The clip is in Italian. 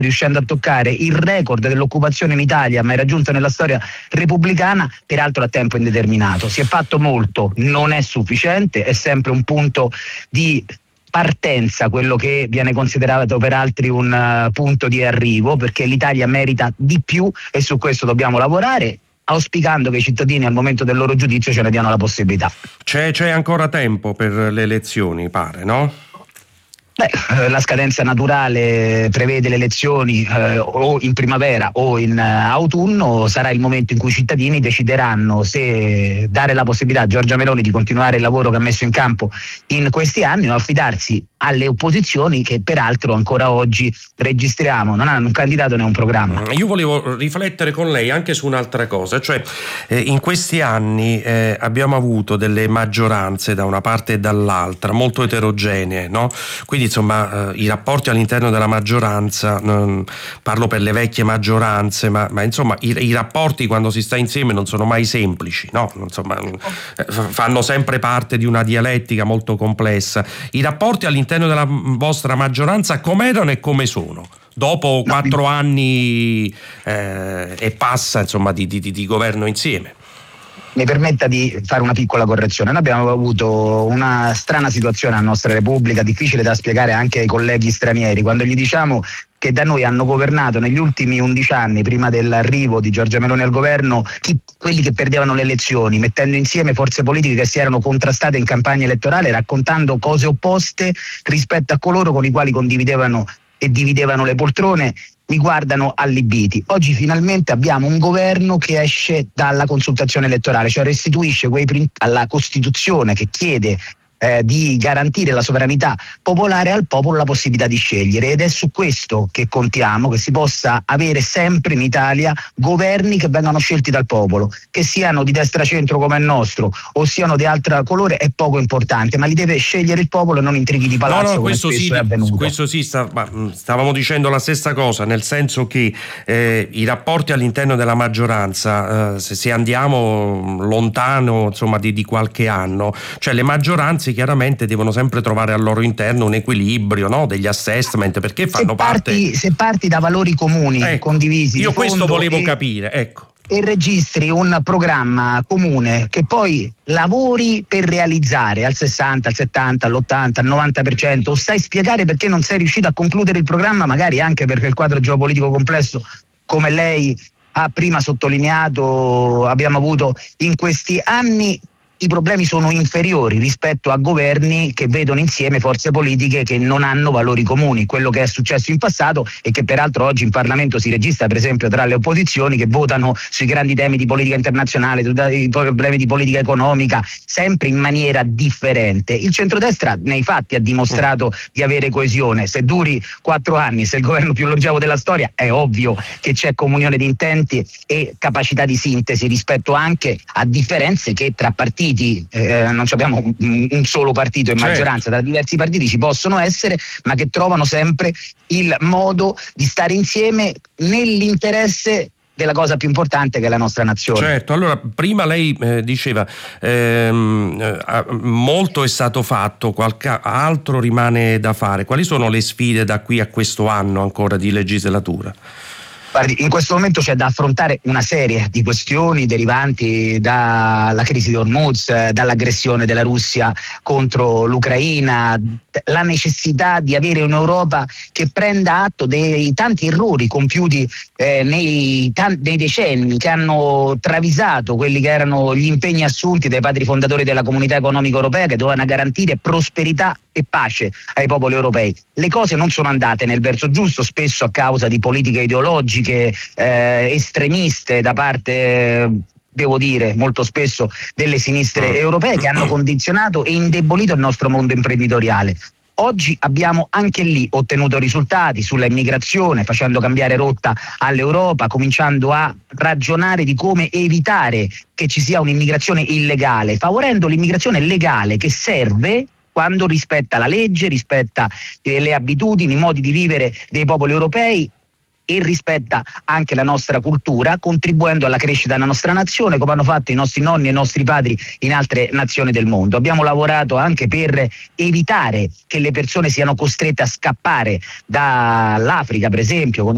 riuscendo a toccare il record dell'occupazione in Italia mai raggiunto nella storia repubblicana, peraltro a tempo indeterminato. Si è fatto molto, non è sufficiente, è sempre un punto di partenza quello che viene considerato per altri un punto di arrivo, perché l'Italia merita di più e su questo dobbiamo lavorare, auspicando che i cittadini al momento del loro giudizio ce ne diano la possibilità. C'è ancora tempo per le elezioni, pare, no? La scadenza naturale prevede le elezioni o in primavera o in autunno. Sarà il momento in cui i cittadini decideranno se dare la possibilità a Giorgia Meloni di continuare il lavoro che ha messo in campo in questi anni o affidarsi alle opposizioni che peraltro ancora oggi registriamo non hanno un candidato né un programma. Io volevo riflettere con lei anche su un'altra cosa, cioè in questi anni abbiamo avuto delle maggioranze da una parte e dall'altra molto eterogenee, no? Quindi insomma i rapporti all'interno della maggioranza, parlo per le vecchie maggioranze, ma insomma i rapporti quando si sta insieme non sono mai semplici, no? Insomma fanno sempre parte di una dialettica molto complessa. I rapporti all'interno della vostra maggioranza com'erano e come sono? Dopo 4 anni e passa insomma di governo insieme. Mi permetta di fare una piccola correzione. Noi abbiamo avuto una strana situazione nella nostra Repubblica, difficile da spiegare anche ai colleghi stranieri, quando gli diciamo che da noi hanno governato negli ultimi 11 anni, prima dell'arrivo di Giorgia Meloni al governo, quelli che perdevano le elezioni, mettendo insieme forze politiche che si erano contrastate in campagna elettorale, raccontando cose opposte rispetto a coloro con i quali condividevano e dividevano le poltrone, mi guardano allibiti. Oggi finalmente abbiamo un governo che esce dalla consultazione elettorale, cioè restituisce alla Costituzione che chiede di garantire la sovranità popolare al popolo la possibilità di scegliere, ed è su questo che contiamo, che si possa avere sempre in Italia governi che vengano scelti dal popolo, che siano di destra centro come il nostro o siano di altro colore è poco importante, ma li deve scegliere il popolo e non intrighi di palazzo come spesso è avvenuto. Questo sì, stavamo dicendo la stessa cosa, nel senso che i rapporti all'interno della maggioranza, se andiamo lontano insomma di qualche anno, cioè le maggioranze chiaramente devono sempre trovare al loro interno un equilibrio, no? Degli assessment, perché fanno parte. Se parti da valori comuni, condivisi, io questo volevo capire, ecco. E registri un programma comune che poi lavori per realizzare al 60, al 70, all'80, al 90%, o sai spiegare perché non sei riuscito a concludere il programma, magari anche perché il quadro geopolitico complesso, come lei ha prima sottolineato, abbiamo avuto in questi anni, i problemi sono inferiori rispetto a governi che vedono insieme forze politiche che non hanno valori comuni, quello che è successo in passato e che peraltro oggi in Parlamento si registra, per esempio tra le opposizioni che votano sui grandi temi di politica internazionale, sui problemi di politica economica, sempre in maniera differente. Il centrodestra nei fatti ha dimostrato di avere coesione. Se duri 4 anni, se è il governo più longevo della storia, è ovvio che c'è comunione di intenti e capacità di sintesi rispetto anche a differenze che tra partiti, non abbiamo un solo partito in maggioranza, tra diversi partiti ci possono essere, ma che trovano sempre il modo di stare insieme nell'interesse della cosa più importante che è la nostra nazione. Certo, allora prima lei diceva molto è stato fatto, qualche altro rimane da fare. Quali sono le sfide da qui a questo anno ancora di legislatura? Guardi, in questo momento c'è da affrontare una serie di questioni derivanti dalla crisi di Hormuz, dall'aggressione della Russia contro l'Ucraina, la necessità di avere un'Europa che prenda atto dei tanti errori compiuti nei decenni, che hanno travisato quelli che erano gli impegni assunti dai padri fondatori della Comunità Economica Europea, che dovevano garantire prosperità e pace ai popoli europei. Le cose non sono andate nel verso giusto, spesso a causa di politiche ideologiche estremiste da parte, devo dire, molto spesso delle sinistre europee, che hanno condizionato e indebolito il nostro mondo imprenditoriale. Oggi abbiamo anche lì ottenuto risultati sulla immigrazione, facendo cambiare rotta all'Europa, cominciando a ragionare di come evitare che ci sia un'immigrazione illegale, favorendo l'immigrazione legale che serve quando rispetta la legge, rispetta le abitudini, i modi di vivere dei popoli europei e rispetta anche la nostra cultura, contribuendo alla crescita della nostra nazione, come hanno fatto i nostri nonni e i nostri padri in altre nazioni del mondo. Abbiamo lavorato anche per evitare che le persone siano costrette a scappare dall'Africa, per esempio, con